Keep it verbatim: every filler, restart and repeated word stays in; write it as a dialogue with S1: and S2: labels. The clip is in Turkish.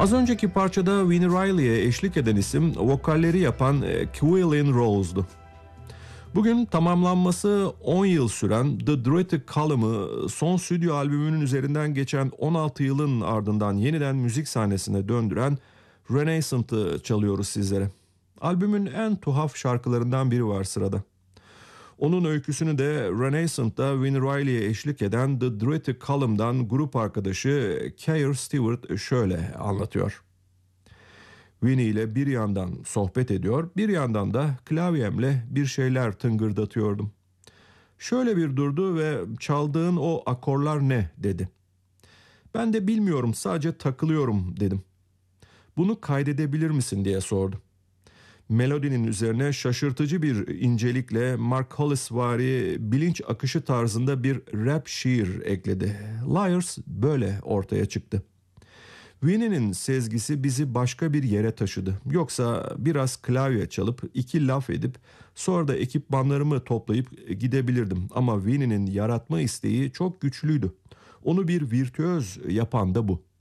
S1: Az önceki parçada Vini Riley'e eşlik eden isim vokalleri yapan Quillen Rose'du. Bugün tamamlanması on yıl süren The Druidic Column'ı son stüdyo albümünün üzerinden geçen on altı yılın ardından yeniden müzik sahnesine döndüren Renaissance çalıyoruz sizlere. Albümün en tuhaf şarkılarından biri var sırada. Onun öyküsünü de Renaissance'da Vini Riley'e eşlik eden The Druidic Column'dan grup arkadaşı Keir Stewart şöyle anlatıyor. Vini ile bir yandan sohbet ediyor, bir yandan da klavyemle bir şeyler tıngırdatıyordum. Şöyle bir durdu ve "Çaldığın o akorlar ne?" dedi. Ben de "Bilmiyorum, sadece takılıyorum." dedim. "Bunu kaydedebilir misin?" diye sordu. Melodinin üzerine şaşırtıcı bir incelikle Mark Hollisvari bilinç akışı tarzında bir rap şiir ekledi. Liars böyle ortaya çıktı. Vini'nin sezgisi bizi başka bir yere taşıdı. Yoksa biraz klavye çalıp iki laf edip sonra da ekipmanlarımı toplayıp gidebilirdim. Ama Vini'nin yaratma isteği çok güçlüydü. Onu bir virtüöz yapan da bu.